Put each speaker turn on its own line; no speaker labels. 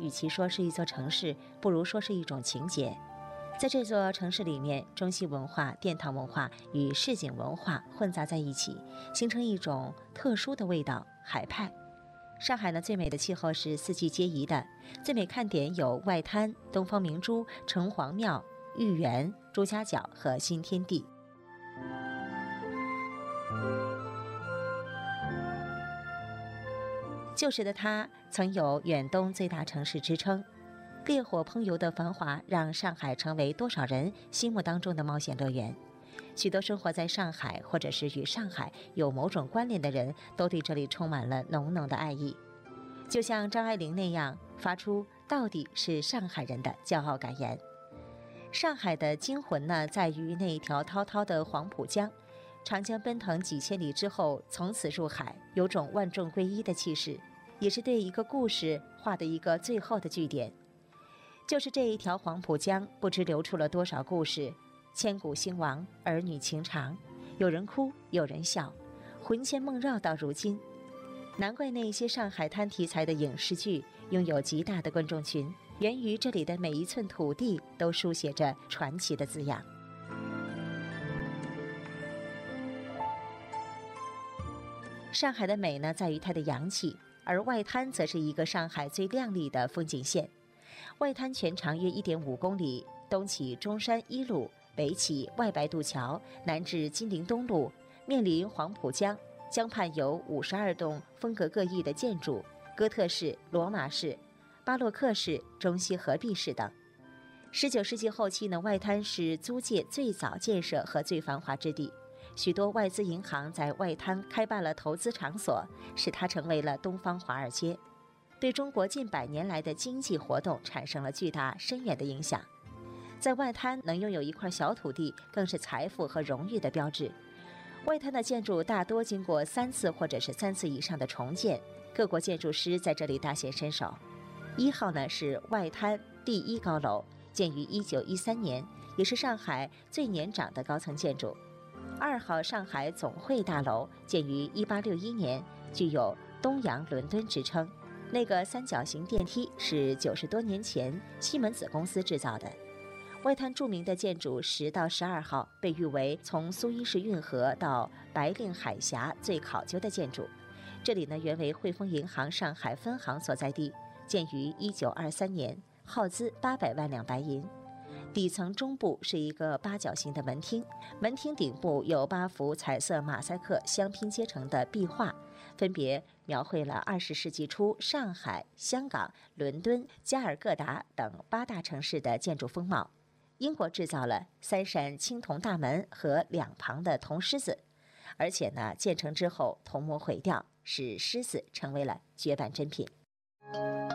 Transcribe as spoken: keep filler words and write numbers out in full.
与其说是一座城市，不如说是一种情节。在这座城市里面，中西文化、殿堂文化与市井文化混杂在一起，形成一种特殊的味道——海派。上海呢，最美的气候是四季皆宜的，最美看点有外滩、东方明珠、城隍庙、豫园、朱家角和新天地。旧时的它曾有远东最大城市之称，烈火烹油的繁华让上海成为多少人心目当中的冒险乐园。许多生活在上海或者是与上海有某种关联的人都对这里充满了浓浓的爱意，就像张爱玲那样发出到底是上海人的骄傲感言。上海的精魂呢，在于那一条滔滔的黄浦江，长江奔腾几千里之后从此入海，有种万众归一的气势，也是对一个故事画的一个最后的句点。就是这一条黄浦江，不知流出了多少故事，千古兴亡，儿女情长，有人哭，有人笑，魂牵梦绕到如今。难怪那些上海滩题材的影视剧拥有极大的观众群，源于这里的每一寸土地都书写着传奇的字样。上海的美呢，在于它的洋气，而外滩则是一个上海最亮丽的风景线。外滩全长约 一点五公里，东起中山一路，北起外白渡桥，南至金陵东路，面临黄浦江，江畔有五十二栋风格各异的建筑，哥特式、罗马式、巴洛克式、中西合璧式等。十九世纪后期呢，外滩是租界最早建设和最繁华之地，许多外资银行在外滩开办了投资场所，使它成为了东方华尔街，对中国近百年来的经济活动产生了巨大深远的影响。在外滩能拥有一块小土地，更是财富和荣誉的标志。外滩的建筑大多经过三次或者是三次以上的重建，各国建筑师在这里大显身手。一号呢是外滩第一高楼，建于一九一三年，也是上海最年长的高层建筑。二号上海总会大楼建于一八六一年，具有东洋伦敦之称。那个三角形电梯是九十多年前西门子公司制造的。外滩著名的建筑十到十二号被誉为从苏伊士运河到白令海峡最考究的建筑。这里呢原为汇丰银行上海分行所在地，建于一九二三年，耗资八百万两白银。底层中部是一个八角形的门厅，门厅顶部有八幅彩色马赛克相拼接成的壁画，分别描绘了二十世纪初上海、香港、伦敦、加尔各答等八大城市的建筑风貌。英国制造了三扇青铜大门和两旁的铜狮子，而且呢，建成之后铜模毁掉，使狮子成为了绝版珍品。